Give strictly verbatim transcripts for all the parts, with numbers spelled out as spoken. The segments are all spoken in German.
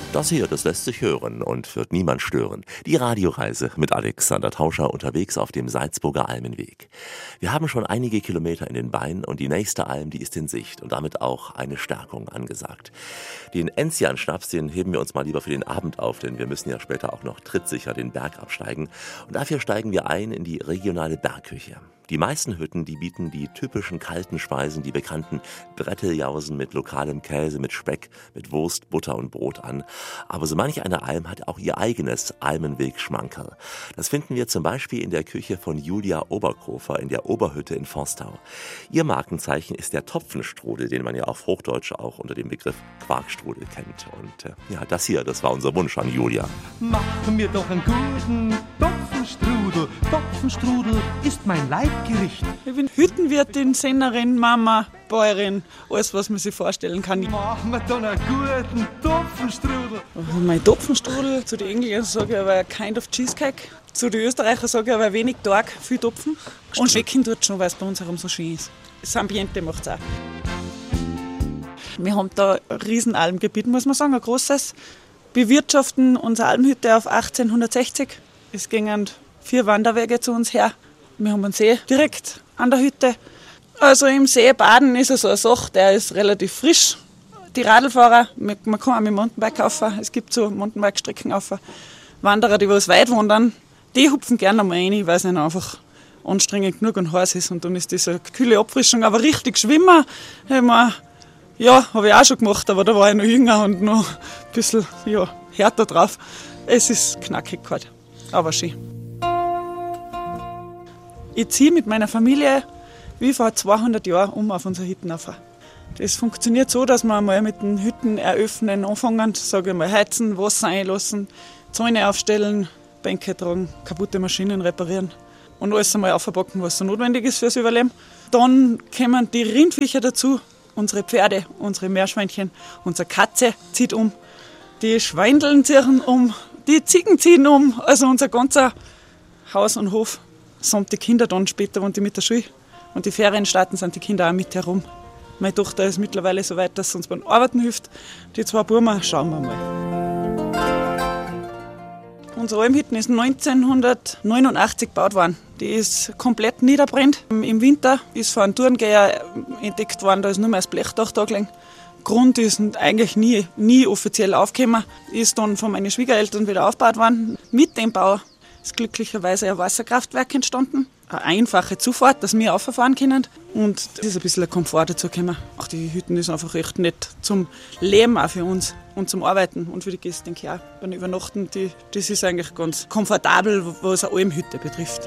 Das hier, das lässt sich hören und wird niemand stören. Die Radioreise mit Alexander Tauscher unterwegs auf dem Salzburger Almenweg. Wir haben schon einige Kilometer in den Beinen und die nächste Alm, die ist in Sicht und damit auch eine Stärkung angesagt. Den Enzian-Schnaps, den heben wir uns mal lieber für den Abend auf, denn wir müssen ja später auch noch trittsicher den Berg absteigen. Und dafür steigen wir ein in die regionale Bergküche. Die meisten Hütten, die bieten die typischen kalten Speisen, die bekannten Bretteljausen mit lokalem Käse, mit Speck, mit Wurst, Butter und Brot an. Aber so manch eine Alm hat auch ihr eigenes Almenweg-Schmankerl. Das finden wir zum Beispiel in der Küche von Julia Oberkofer in der Oberhütte in Forstau. Ihr Markenzeichen ist der Topfenstrudel, den man ja auf Hochdeutsch auch unter dem Begriff Quarkstrudel kennt. Und äh, ja, das hier, das war unser Wunsch an Julia. Mach mir doch einen guten Topfenstrudel. Topfenstrudel ist mein Leibgericht. Ich bin Hüttenwirtin, Sennerin, Mama, Bäuerin, alles, was man sich vorstellen kann. Mach mir dann einen guten Topfenstrudel. Also mein Topfenstrudel, zu den Engländern sage ich aber kind of Cheesecake. Zu den Österreichern sage ich aber wenig Tag, viel Topfen. Und schmecken tut schon, weil es bei uns herum so schön ist. Das Ambiente macht es auch. Wir haben da ein Riesenalmgebiet, muss man sagen, ein großes. Bewirtschaften unsere Almhütte auf achtzehnhundertsechzig. Es gingen vier Wanderwege zu uns her. Wir haben einen See direkt an der Hütte. Also im See baden ist so eine Sache, der ist relativ frisch. Die Radlfahrer, man kann auch mit dem Mountainbike laufen, es gibt so Mountainbike-Strecken laufen. Wanderer, die was weit wandern, die hupfen gerne mal rein, weil es ihnen einfach anstrengend genug und heiß ist. Und dann ist diese kühle Abfrischung. Aber richtig schwimmen, wir, ja, habe ich auch schon gemacht, aber da war ich noch jünger und noch ein bisschen ja, härter drauf. Es ist knackig kalt, aber schön. Ich ziehe mit meiner Familie wie vor zweihundert Jahren um auf unsere Hütten rauf. Das funktioniert so, dass wir mal mit den Hütten eröffnen anfangen, sage ich mal, heizen, Wasser einlassen, Zäune aufstellen, Bänke tragen, kaputte Maschinen reparieren und alles einmal aufpacken, was so notwendig ist fürs Überleben. Dann kommen die Rindviecher dazu, unsere Pferde, unsere Meerschweinchen, unsere Katze zieht um, die Schweindeln ziehen um, die Ziegen ziehen um, also unser ganzer Haus und Hof. Samt die Kinder dann später, wenn die mit der Schule und die Ferien starten, sind die Kinder auch mit herum. Meine Tochter ist mittlerweile so weit, dass sie uns beim Arbeiten hilft. Die zwei Burmen schauen wir mal. Unsere Almhütte ist neunzehnhundertneunundachtzig gebaut worden. Die ist komplett niederbrennt. Im Winter ist von einem Tourengeher entdeckt worden, da ist nur mehr das Blechdach da gelegen. Grund ist eigentlich nie, nie offiziell aufgekommen, ist dann von meinen Schwiegereltern wieder aufgebaut worden. Mit dem Bau ist glücklicherweise ein Wasserkraftwerk entstanden. Eine einfache Zufahrt, dass wir rauffahren können. Und es ist ein bisschen ein Komfort dazu gekommen. Auch die Hütten ist einfach recht nett zum Leben auch für uns und zum Arbeiten und für die Gäste, denke ich auch. Beim Übernachten, die, das ist eigentlich ganz komfortabel, was eine Almhütte betrifft.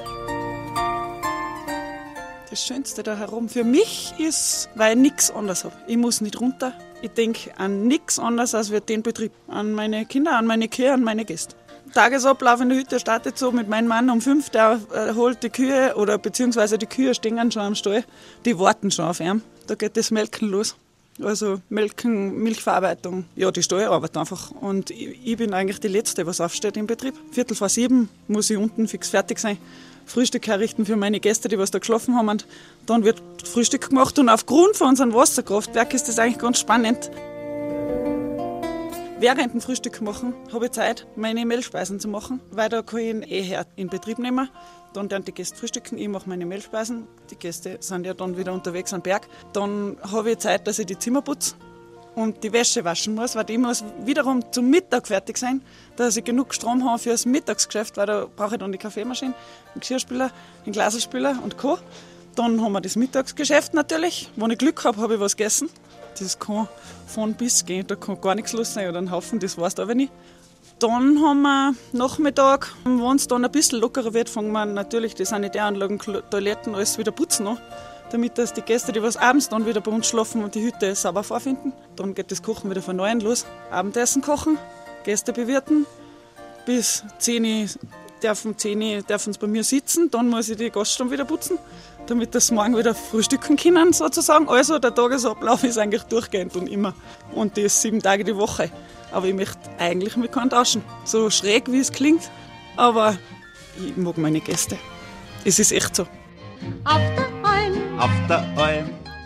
Das Schönste da herum für mich ist, weil ich nichts anderes habe. Ich muss nicht runter. Ich denke an nichts anderes als den Betrieb. An meine Kinder, an meine Kühe, an meine Gäste. Tagesablauf in der Hütte startet so mit meinem Mann um fünf, der äh, holt die Kühe, oder beziehungsweise die Kühe stehen schon am Stall, die warten schon auf ihn. Da geht das Melken los. Also Melken, Milchverarbeitung, ja, die Stallarbeit einfach. Und ich, ich bin eigentlich die Letzte, was aufsteht im Betrieb. Viertel vor sieben muss ich unten fix fertig sein. Frühstück herrichten für meine Gäste, die was da geschlafen haben. Und dann wird Frühstück gemacht und aufgrund von unserem Wasserkraftwerk ist das eigentlich ganz spannend. Während dem Frühstück machen habe ich Zeit, meine Mehlspeisen zu machen, weil da kann ich einen E-Herd in Betrieb nehmen. Dann werden die Gäste frühstücken, ich mache meine Mehlspeisen. Die Gäste sind ja dann wieder unterwegs am Berg. Dann habe ich Zeit, dass ich die Zimmer putze und die Wäsche waschen muss, weil die muss wiederum zum Mittag fertig sein, dass ich genug Strom habe für das Mittagsgeschäft, weil da brauche ich dann die Kaffeemaschine, den Geschirrspüler, den Glaserspüler und Co. Dann haben wir das Mittagsgeschäft natürlich. Wenn ich Glück habe, habe ich was gegessen. Das kann von bis gehen, da kann gar nichts los sein oder ein Haufen, das weiß aber nicht. Dann haben wir Nachmittag, wenn es dann ein bisschen lockerer wird, fangen wir natürlich die Sanitäranlagen, Toiletten, alles wieder putzen an, damit dass die Gäste, die was abends dann wieder bei uns schlafen und die Hütte sauber vorfinden. Dann geht das Kochen wieder von neuem los. Abendessen kochen, Gäste bewirten, bis zehn Uhr dürfen, zehn Uhr dürfen sie bei mir sitzen, dann muss ich die Gaststube wieder putzen, damit das morgen wieder frühstücken können, sozusagen. Also der Tagesablauf ist eigentlich durchgehend und immer. Und das sieben Tage die Woche. Aber ich möchte eigentlich mit keinem tauschen. So schräg, wie es klingt, aber ich mag meine Gäste. Es ist echt so. Auf der Alm, Auf der Alm,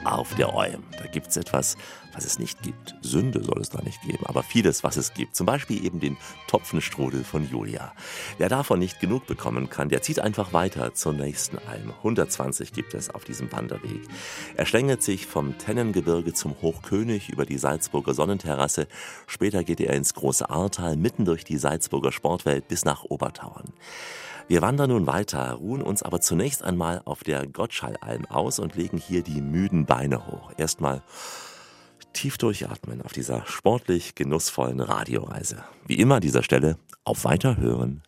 auf der Olm. Da gibt es etwas, was es nicht gibt. Sünde soll es da nicht geben, aber vieles, was es gibt. Zum Beispiel eben den Topfenstrudel von Julia. Wer davon nicht genug bekommen kann, der zieht einfach weiter zur nächsten Alm. hundertzwanzig gibt es auf diesem Wanderweg. Er schlängelt sich vom Tennengebirge zum Hochkönig über die Salzburger Sonnenterrasse. Später geht er ins Große Ahrtal, mitten durch die Salzburger Sportwelt bis nach Obertauern. Wir wandern nun weiter, ruhen uns aber zunächst einmal auf der Gottschallalm aus und legen hier die müden Beine hoch. Erstmal tief durchatmen auf dieser sportlich genussvollen Radioreise. Wie immer an dieser Stelle auf Weiterhören.